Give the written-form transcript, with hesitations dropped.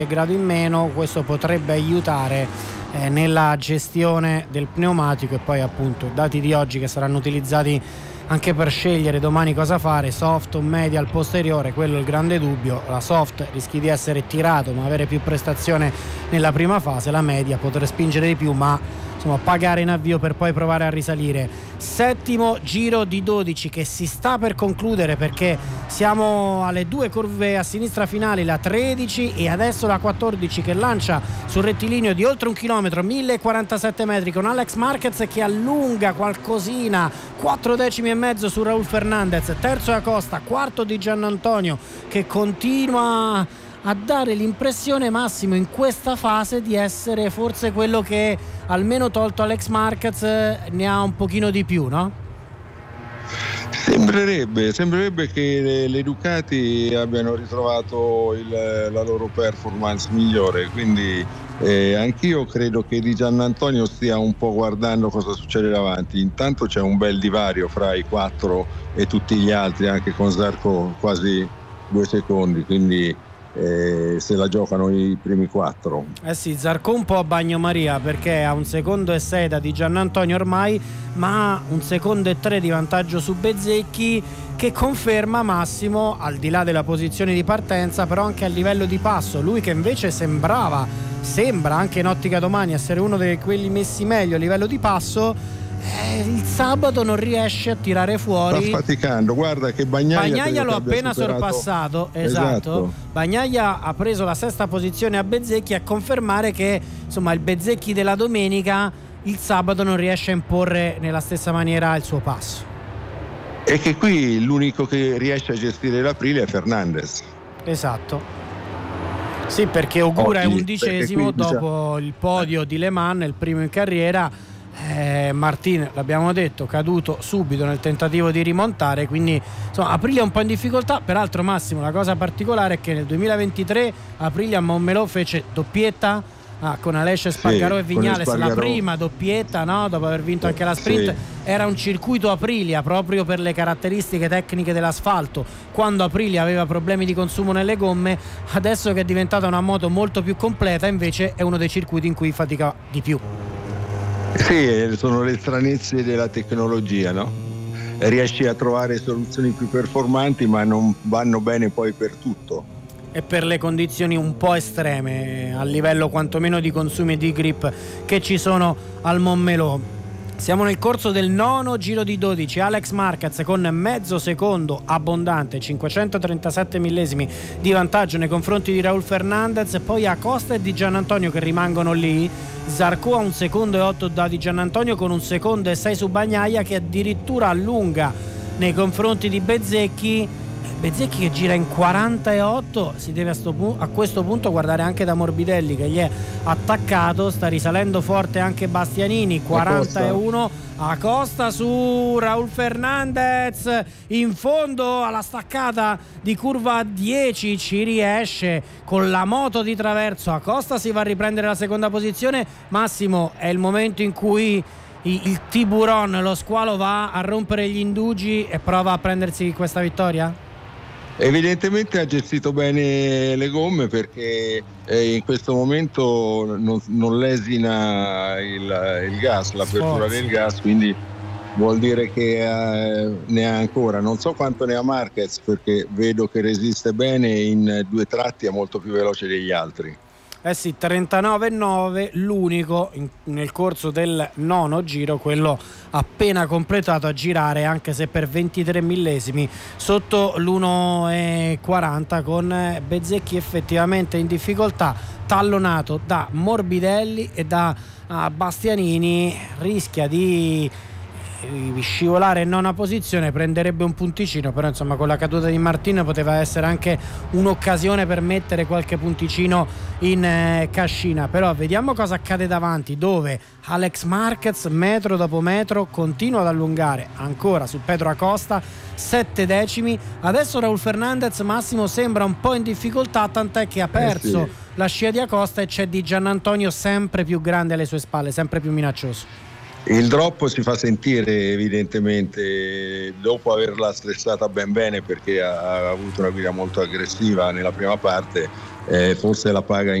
grado in meno, questo potrebbe aiutare nella gestione del pneumatico. E poi appunto i dati di oggi che saranno utilizzati anche per scegliere domani cosa fare, soft o media al posteriore, quello è il grande dubbio. La soft rischi di essere tirato ma avere più prestazione nella prima fase, la media poter spingere di più ma insomma pagare in avvio per poi provare a risalire. Settimo giro di 12 che si sta per concludere, perché siamo alle due curve a sinistra finali, la 13 e adesso la 14 che lancia sul rettilineo di oltre 1 chilometro, 1047 metri, con Alex Marquez che allunga qualcosina, 4 decimi e mezzo su Raúl Fernández, terzo Acosta, quarto Di Giannantonio che continua a dare l'impressione, Massimo, in questa fase di essere forse quello che, almeno tolto Alex Marquez, ne ha un pochino di più, no? Sembrerebbe che le Ducati abbiano ritrovato la loro performance migliore, quindi anch'io credo che Di Giannantonio stia un po' guardando cosa succede davanti. Intanto c'è un bel divario fra i 4 e tutti gli altri, anche con Zarco quasi 2 secondi, quindi se la giocano i primi 4. Sì, Zarco un po' a bagnomaria, perché ha 1 secondo e 6 da Di Giannantonio ormai, ma ha 1 secondo e 3 di vantaggio su Bezzecchi, che conferma, Massimo, al di là della posizione di partenza, però anche a livello di passo. Lui che invece sembra anche in ottica domani essere uno di quelli messi meglio a livello di passo, il sabato non riesce a tirare fuori. Sta faticando, guarda che Bagnaia l'ho appena sorpassato, esatto. Bagnaia ha preso la 6ª posizione a Bezzecchi, a confermare che insomma il Bezzecchi della domenica il sabato non riesce a imporre nella stessa maniera il suo passo. E che qui l'unico che riesce a gestire l'Aprilia è Fernandez. Esatto. Sì, perché Ogura è 11° dopo il podio di Le Mans, il primo in carriera. Martin, l'abbiamo detto, caduto subito nel tentativo di rimontare, quindi insomma Aprilia è un po' in difficoltà. Peraltro, Massimo, la cosa particolare è che nel 2023 Aprilia a Montmelò fece doppietta con Aleix Espargaró e Viñales, la prima doppietta, no? Dopo aver vinto anche la sprint. Sì. Era un circuito Aprilia proprio per le caratteristiche tecniche dell'asfalto, quando Aprilia aveva problemi di consumo nelle gomme. Adesso che è diventata una moto molto più completa, invece è uno dei circuiti in cui fatica di più. Sì, sono le stranezze della tecnologia, no? Riesci a trovare soluzioni più performanti, ma non vanno bene poi per tutto. E per le condizioni un po' estreme, a livello quantomeno di consumi e di grip, che ci sono al Montmelò. Siamo nel corso del 9° giro di 12, Alex Marquez con mezzo secondo abbondante, 537 millesimi di vantaggio nei confronti di Raúl Fernández, poi Acosta e Di Giannantonio che rimangono lì. Zarco a 1 secondo e 8 da Di Giannantonio, con 1 secondo e 6 su Bagnaia, che addirittura allunga nei confronti di Bezzecchi che gira in 48. Si deve a questo punto guardare anche da Morbidelli, che gli è attaccato. Sta risalendo forte anche Bastianini, 41. Acosta su Raúl Fernández in fondo alla staccata di curva 10, ci riesce con la moto di traverso. Acosta si va a riprendere la seconda posizione. Massimo, è il momento in cui il tiburon, lo squalo, va a rompere gli indugi e prova a prendersi questa vittoria? Evidentemente ha gestito bene le gomme, perché in questo momento non lesina il gas, l'apertura del gas, quindi vuol dire che ne ha ancora. Non so quanto ne ha Marquez, perché vedo che resiste bene, in 2 tratti è molto più veloce degli altri. Sì, 39,9, l'unico nel corso del 9° giro, quello appena completato, a girare, anche se per 23 millesimi sotto l'1,40, con Bezzecchi effettivamente in difficoltà, tallonato da Morbidelli e da Bastianini. Rischia di scivolare in 9ª posizione, prenderebbe un punticino, però insomma con la caduta di Martin poteva essere anche un'occasione per mettere qualche punticino in cascina. Però vediamo cosa accade davanti, dove Alex Marquez metro dopo metro continua ad allungare ancora su Pedro Acosta, 7 decimi. Adesso Raúl Fernández, Massimo, sembra un po' in difficoltà, tant'è che ha perso la scia di Acosta e c'è Di Giannantonio sempre più grande alle sue spalle, sempre più minaccioso. Il drop si fa sentire evidentemente dopo averla stressata ben bene, perché ha avuto una guida molto aggressiva nella prima parte. forse la paga